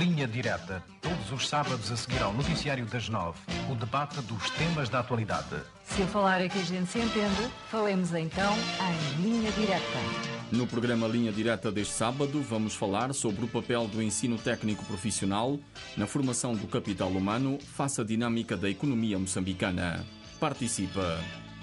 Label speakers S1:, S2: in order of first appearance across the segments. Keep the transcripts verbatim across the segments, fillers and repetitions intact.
S1: Linha Direta. Todos os sábados a seguir ao noticiário das nove. O debate dos temas da atualidade.
S2: Se eu falar é que a gente se entende, falemos então em Linha Direta.
S3: No programa Linha Direta deste sábado, vamos falar sobre o papel do ensino técnico profissional na formação do capital humano face à dinâmica da economia moçambicana. Participa!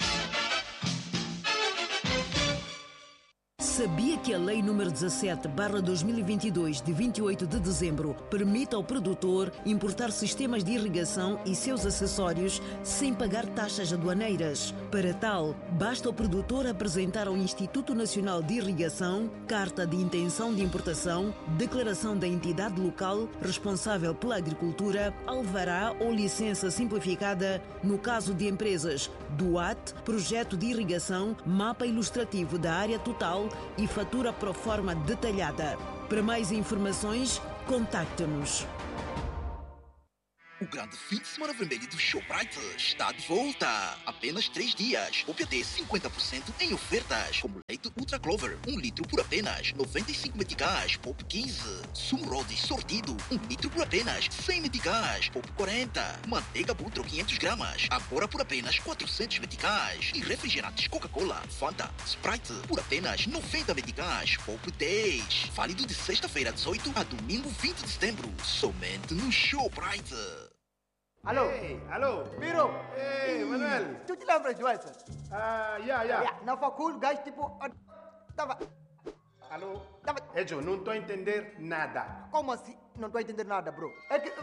S4: Sabia que a Lei número dezassete barra dois mil e vinte e dois, de vinte e oito de dezembro, permite ao produtor importar sistemas de irrigação e seus acessórios sem pagar taxas aduaneiras? Para tal, basta o produtor apresentar ao Instituto Nacional de Irrigação carta de intenção de importação, declaração da entidade local responsável pela agricultura, alvará ou licença simplificada no caso de empresas do A T, projeto de irrigação, mapa ilustrativo da área total e fatura pro forma detalhada. Para mais informações, contacte-nos.
S5: O grande fim de semana vermelho do Shoprite está de volta. Apenas três dias. Poupe até cinquenta por cento em ofertas. Como leite Ultra Clover, um litro por apenas noventa e cinco meticais, poupe quinze. Sumo Rhodes sortido, um litro por apenas cem meticais, poupe quarenta. Manteiga Butro, quinhentos gramas, agora por apenas quatrocentos meticais. E refrigerantes Coca-Cola, Fanta, Sprite, por apenas noventa meticais, poupe dez. Válido de sexta-feira dezoito a domingo vinte de setembro. Somente no Shoprite.
S6: Alô?
S7: Hey, alô?
S6: Biro?
S7: Hey, Manuel.
S6: Tu te lembras do Edson?
S7: Ah, yeah, yeah.
S6: Yeah, na facul, o gajo tipo... Tava...
S7: Alô?
S6: Tava...
S7: Edson, não estou a entender nada.
S6: Como assim? Não estou a entender nada, bro. É que...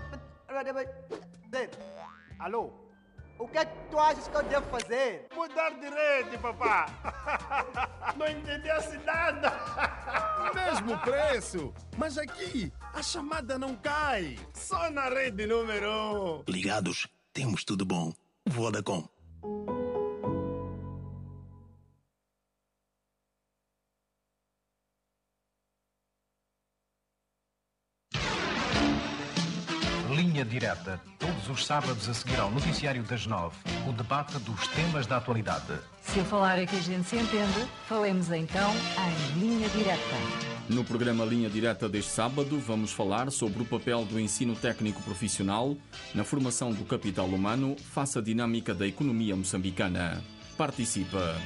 S7: Alô?
S6: O que é que tu achas que eu devo fazer?
S7: Mudar de rede, papá. Não entendesse nada. Mesmo preço. Mas aqui, a chamada não cai. Só na rede número um.
S8: Ligados, temos tudo bom. Vodacom.
S1: Linha Direta. Todos os sábados a seguir ao noticiário das nove. O debate dos temas da atualidade.
S2: Se eu falar é que a gente se entende, falemos então em Linha Direta.
S3: No programa Linha Direta deste sábado, vamos falar sobre o papel do ensino técnico profissional na formação do capital humano face à dinâmica da economia moçambicana. Participa!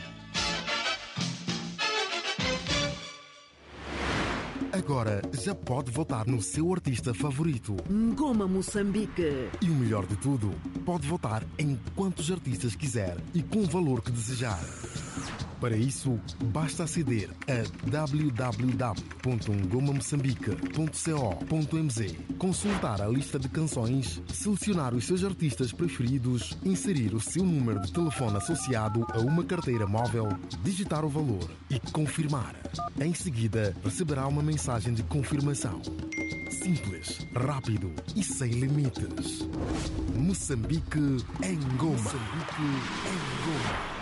S9: Agora já pode votar no seu artista favorito.
S4: Ngoma Moçambique.
S9: E o melhor de tudo, pode votar em quantos artistas quiser e com o valor que desejar. Para isso, basta aceder a w w w ponto ngoma moçambique ponto co ponto m z, consultar a lista de canções, selecionar os seus artistas preferidos, inserir o seu número de telefone associado a uma carteira móvel, digitar o valor e confirmar. Em seguida, receberá uma mensagem de confirmação. Simples, rápido e sem limites. Moçambique em Ngoma. Moçambique em Ngoma.